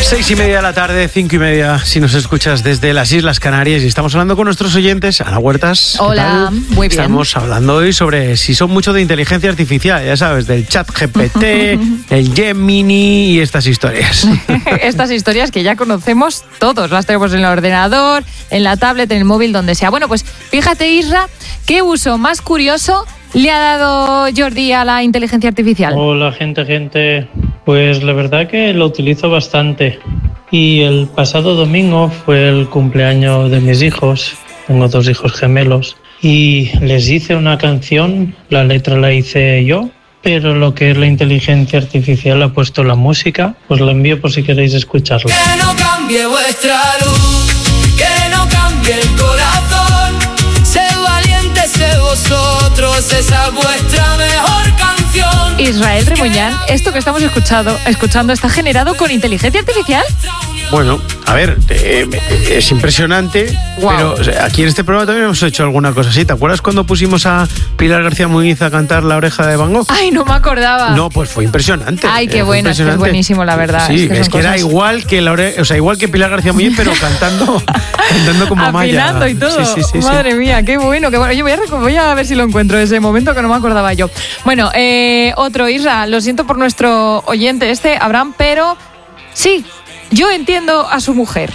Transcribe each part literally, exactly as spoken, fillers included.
Seis y media de la tarde, cinco y media, si nos escuchas desde las Islas Canarias, y estamos hablando con nuestros oyentes. Ana Huertas, hola, muy bien. Estamos hablando hoy sobre si son mucho de inteligencia artificial, ya sabes, del chat G P T, el Gemini y estas historias. Estas historias que ya conocemos todos, las tenemos en el ordenador, en la tablet, en el móvil, donde sea. Bueno, pues fíjate, Isra, ¿qué uso más curioso le ha dado Jordi a la inteligencia artificial? Hola, gente, gente. Pues la verdad que lo utilizo bastante. Y el pasado domingo fue el cumpleaños de mis hijos. Tengo dos hijos gemelos. Y les hice una canción, la letra la hice yo, pero lo que es la inteligencia artificial ha puesto la música. Os la envío por si queréis escucharla. Que no cambie vuestra luz, que no cambie el corazón. Sed valientes, sed vosotros, esa es vuestra mejor canción. Israel Remuñán, esto que estamos escuchando, escuchando está generado con inteligencia artificial. Bueno, a ver, eh, es impresionante, wow. Pero o sea, aquí en este programa también hemos hecho alguna cosa así. ¿Te acuerdas cuando pusimos a Pilar García Muñiz a cantar La oreja de Van Gogh? Ay, no me acordaba. No, pues fue impresionante. Ay, qué bueno, es que es buenísimo, la verdad. Sí, es que, es que cosas... era igual que la ore... o sea, igual que Pilar García Muñiz, pero cantando, cantando como Maya. Afinando y todo. Sí, sí, sí, Madre sí. mía, qué bueno, qué bueno. Yo voy a, voy a ver si lo encuentro ese momento que no me acordaba yo. Bueno, eh, otro, Isra, lo siento por nuestro oyente este, Abraham, pero sí, yo entiendo a su mujer.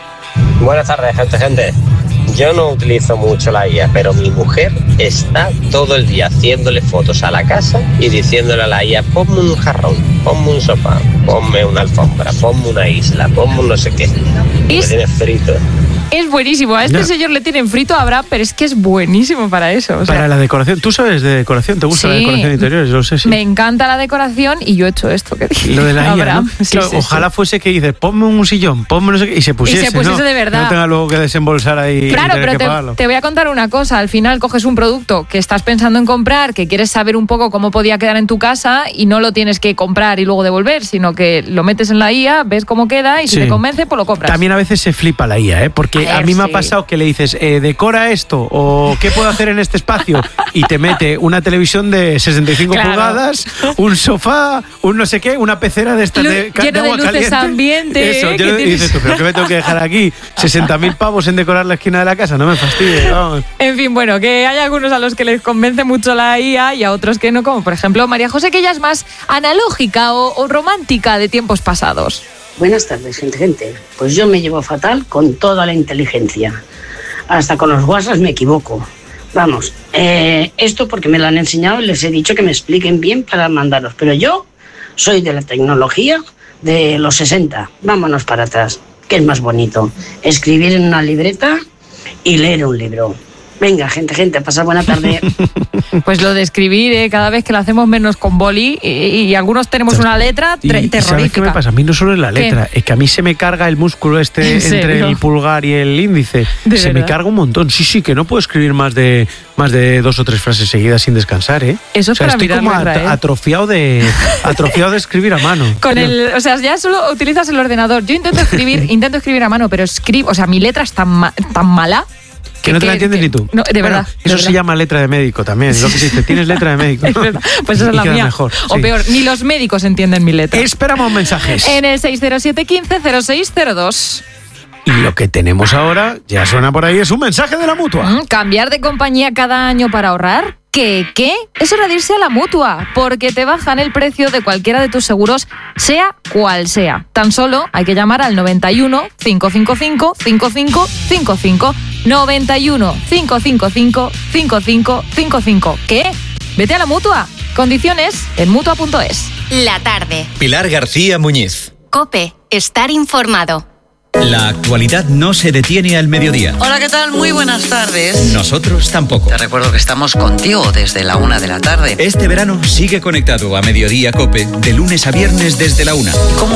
Buenas tardes, gente, gente. Yo no utilizo mucho la I A, pero mi mujer está todo el día haciéndole fotos a la casa y diciéndole a la I A, ponme un jarrón, ponme un sofá, ponme una alfombra, ponme una isla, ponme un no sé qué. Me tiene frito. Es buenísimo. A este no. señor le tienen frito a Abraham, pero es que es buenísimo para eso. O sea, para la decoración. ¿Tú sabes de decoración? ¿Te gusta sí, la decoración interior? Yo lo sé, sí. Me encanta la decoración y yo he hecho esto que dije. Lo de la I A, Abraham. ¿no? Sí, claro, sí, ojalá sí. fuese que dices, ponme un sillón, ponme no sé qué, y se pusiese, y se pusiese ¿no? de verdad. Que no tenga luego que desembolsar ahí. Claro, y tener pero que te, pagarlo. te voy a contar una cosa. Al final coges un producto que estás pensando en comprar, que quieres saber un poco cómo podía quedar en tu casa y no lo tienes que comprar y luego devolver, sino que lo metes en la I A, ves cómo queda y si sí. te convence, pues lo compras. También a veces se flipa la I A, ¿eh? Porque a, ver, a mí me sí. ha pasado que le dices, eh, decora esto o qué puedo hacer en este espacio y te mete una televisión de sesenta y cinco claro. pulgadas, un sofá, un no sé qué, una pecera de estas de, lleno de agua de luces caliente. Ambiente. Eso, lleno, y dices tú, pero ¿qué me tengo que dejar aquí? sesenta mil pavos en decorar la esquina de la casa, no me fastidies, vamos. En fin, bueno, que hay algunos a los que les convence mucho la I A y a otros que no, como por ejemplo María José, que ella es más analógica o, o romántica de tiempos pasados. Buenas tardes, gente, gente. Pues yo me llevo fatal con toda la inteligencia. Hasta con los WhatsApp me equivoco. Vamos, eh, esto porque me lo han enseñado y les he dicho que me expliquen bien para mandarlos. Pero yo soy de la tecnología de los sesenta. Vámonos para atrás. ¿Qué es más bonito? Escribir en una libreta y leer un libro. Venga, gente, gente, pasad buena tarde. Pues lo de escribir, ¿eh? Cada vez que lo hacemos menos con boli y, y algunos tenemos una letra tre- y, terrorífica. ¿Sabes qué me pasa? A mí no solo es la letra, ¿Qué? Es que a mí se me carga el músculo este entre el pulgar y el índice. Se verdad? me carga un montón. Sí, sí, que no puedo escribir más de más de dos o tres frases seguidas sin descansar, ¿eh? Eso es o sea, para estoy como at- ¿eh? atrofiado de atrofiado de escribir a mano. Con el, o sea, ya solo utilizas el ordenador. Yo intento escribir, intento escribir a mano, pero escribo, o sea, mi letra es tan ma- tan mala. Que no te la entiendes que, ni tú. No, de bueno, verdad. Eso de se verdad. llama letra de médico también. Es lo que se dice. Tienes letra de médico. Es verdad. Pues esa es la mía. Mejor, o sí. peor, ni los médicos entienden mi letra. Esperamos mensajes. En el seis cero siete uno cinco cero seis cero dos. Y lo que tenemos ahora, ya suena por ahí, es un mensaje de la Mutua. ¿Mm? ¿Cambiar de compañía cada año para ahorrar? ¿Qué? ¿Qué? Es hora de irse a la Mutua, porque te bajan el precio de cualquiera de tus seguros, sea cual sea. Tan solo hay que llamar al noventa y uno, cinco cinco cinco, cinco cinco cinco cinco. noventa y uno, cinco cinco cinco, cinco cinco cinco cinco. ¿Qué? Vete a la Mutua. Condiciones en mutua punto es. La tarde. Pilar García Muñiz. COPE. Estar informado. La actualidad no se detiene al mediodía. Hola, ¿qué tal? Muy buenas tardes. Nosotros tampoco. Te recuerdo que estamos contigo desde la una de la tarde. Este verano sigue conectado a Mediodía COPE de lunes a viernes desde la una. ¿Cómo